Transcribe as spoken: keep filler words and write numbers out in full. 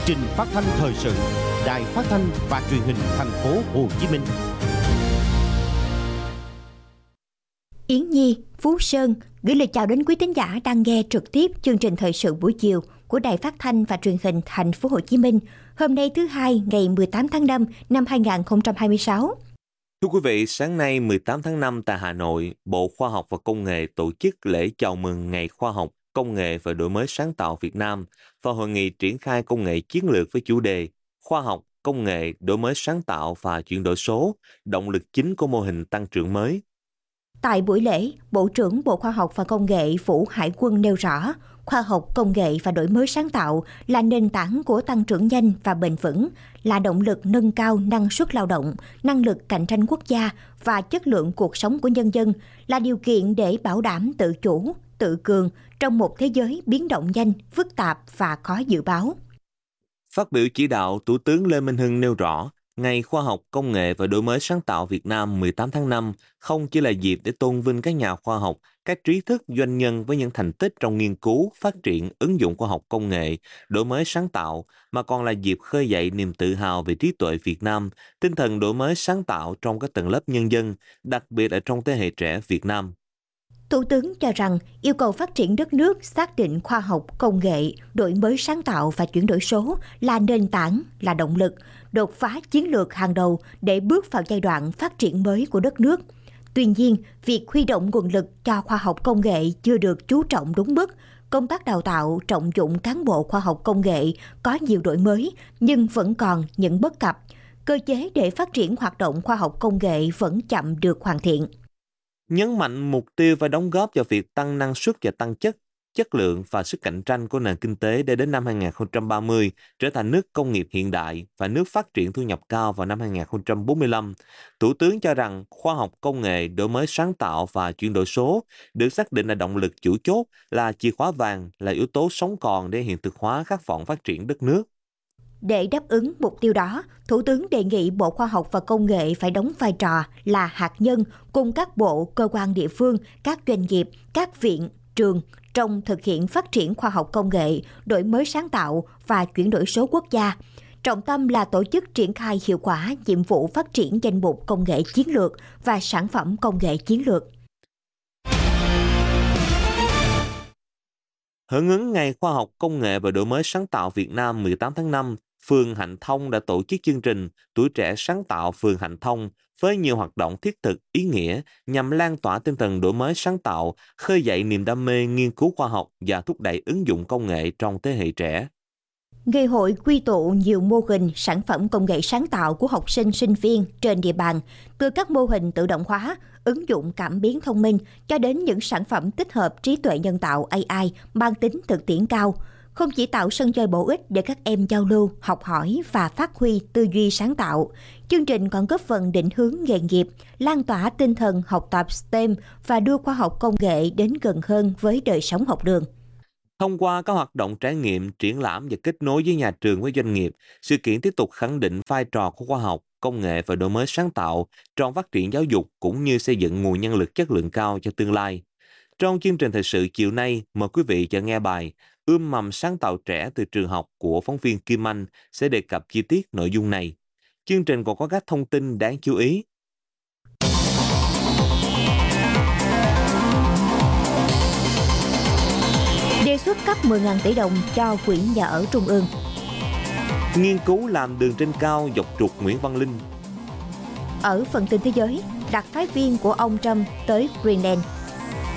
trình phát thanh thời sự, Đài Phát thanh và Truyền hình Thành phố Hồ Chí Minh. Yến Nhi, Phú Sơn gửi lời chào đến quý thính giả đang nghe trực tiếp chương trình thời sự buổi chiều của Đài Phát thanh và Truyền hình Thành phố Hồ Chí Minh. Hôm nay thứ hai, ngày mười tám tháng năm năm hai nghìn không trăm hai mươi sáu. Thưa quý vị, sáng nay mười tám tháng năm tại Hà Nội, Bộ Khoa học và Công nghệ tổ chức lễ chào mừng Ngày Khoa học, Công nghệ và Đổi mới sáng tạo Việt Nam và hội nghị triển khai công nghệ chiến lược với chủ đề Khoa học, Công nghệ, Đổi mới sáng tạo và chuyển đổi số, động lực chính của mô hình tăng trưởng mới. Tại buổi lễ, Bộ trưởng Bộ Khoa học và Công nghệ Vũ Hải Quân nêu rõ, khoa học, công nghệ và đổi mới sáng tạo là nền tảng của tăng trưởng nhanh và bền vững, là động lực nâng cao năng suất lao động, năng lực cạnh tranh quốc gia và chất lượng cuộc sống của nhân dân, là điều kiện để bảo đảm tự chủ, tự cường trong một thế giới biến động nhanh, phức tạp và khó dự báo. Phát biểu chỉ đạo, Thủ tướng Lê Minh Hưng nêu rõ, Ngày Khoa học, Công nghệ và Đổi mới sáng tạo Việt Nam mười tám tháng năm không chỉ là dịp để tôn vinh các nhà khoa học, các trí thức doanh nhân với những thành tích trong nghiên cứu, phát triển, ứng dụng khoa học công nghệ, đổi mới sáng tạo, mà còn là dịp khơi dậy niềm tự hào về trí tuệ Việt Nam, tinh thần đổi mới sáng tạo trong các tầng lớp nhân dân, đặc biệt là trong thế hệ trẻ Việt Nam. Thủ tướng cho rằng yêu cầu phát triển đất nước xác định khoa học, công nghệ, đổi mới sáng tạo và chuyển đổi số là nền tảng, là động lực, đột phá chiến lược hàng đầu để bước vào giai đoạn phát triển mới của đất nước. Tuy nhiên, việc huy động nguồn lực cho khoa học công nghệ chưa được chú trọng đúng mức. Công tác đào tạo, trọng dụng cán bộ khoa học công nghệ có nhiều đổi mới nhưng vẫn còn những bất cập. Cơ chế để phát triển hoạt động khoa học công nghệ vẫn chậm được hoàn thiện. Nhấn mạnh mục tiêu và đóng góp vào việc tăng năng suất và tăng chất, chất lượng và sức cạnh tranh của nền kinh tế để đến năm hai nghìn không trăm ba mươi trở thành nước công nghiệp hiện đại và nước phát triển thu nhập cao vào năm hai nghìn không trăm bốn mươi lăm. Thủ tướng cho rằng khoa học công nghệ, đổi mới sáng tạo và chuyển đổi số được xác định là động lực chủ chốt, là chìa khóa vàng, là yếu tố sống còn để hiện thực hóa khát vọng phát triển đất nước. Để đáp ứng mục tiêu đó, Thủ tướng đề nghị Bộ Khoa học và Công nghệ phải đóng vai trò là hạt nhân cùng các bộ, cơ quan địa phương, các doanh nghiệp, các viện, trường trong thực hiện phát triển khoa học công nghệ, đổi mới sáng tạo và chuyển đổi số quốc gia. Trọng tâm là tổ chức triển khai hiệu quả nhiệm vụ phát triển danh mục công nghệ chiến lược và sản phẩm công nghệ chiến lược. Hưởng ứng Ngày Khoa học, Công nghệ và Đổi mới sáng tạo Việt Nam mười tám tháng năm, phường Hạnh Thông đã tổ chức chương trình Tuổi trẻ sáng tạo phường Hạnh Thông với nhiều hoạt động thiết thực, ý nghĩa nhằm lan tỏa tinh thần đổi mới sáng tạo, khơi dậy niềm đam mê nghiên cứu khoa học và thúc đẩy ứng dụng công nghệ trong thế hệ trẻ. Ngày hội quy tụ nhiều mô hình sản phẩm công nghệ sáng tạo của học sinh, sinh viên trên địa bàn, từ các mô hình tự động hóa, ứng dụng cảm biến thông minh cho đến những sản phẩm tích hợp trí tuệ nhân tạo A I mang tính thực tiễn cao. Không chỉ tạo sân chơi bổ ích để các em giao lưu, học hỏi và phát huy tư duy sáng tạo, chương trình còn góp phần định hướng nghề nghiệp, lan tỏa tinh thần học tập STEM và đưa khoa học công nghệ đến gần hơn với đời sống học đường. Thông qua các hoạt động trải nghiệm, triển lãm và kết nối với nhà trường với doanh nghiệp, sự kiện tiếp tục khẳng định vai trò của khoa học, công nghệ và đổi mới sáng tạo trong phát triển giáo dục cũng như xây dựng nguồn nhân lực chất lượng cao cho tương lai. Trong chương trình thời sự chiều nay, mời quý vị cho nghe bài Ươm mầm sáng tạo trẻ từ trường học của phóng viên Kim Anh sẽ đề cập chi tiết nội dung này. Chương trình còn có các thông tin đáng chú ý. Đề xuất cấp mười nghìn tỷ đồng cho Quỹ Nhà ở Trung ương. Nghiên cứu làm đường trên cao dọc trục Nguyễn Văn Linh. Ở phần tin thế giới, đặc phái viên của ông Trump tới Greenland.